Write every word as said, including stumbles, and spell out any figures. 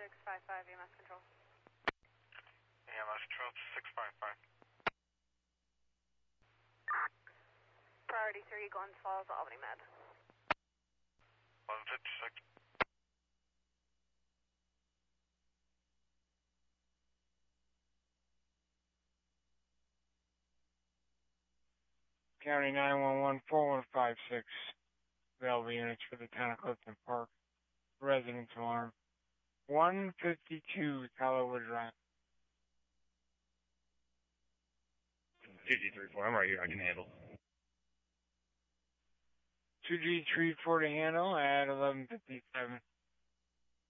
six five five, E M S control. E M S control six five five. Priority three, Glens Falls, Albany Med. eleven fifty-six. County nine one one four one five six. Available units for the town of Clifton Park. Residence alarm. one fifty-two Callowwood Drive. two G three four, I'm right here, I can handle. two G three four to handle at eleven fifty-seven.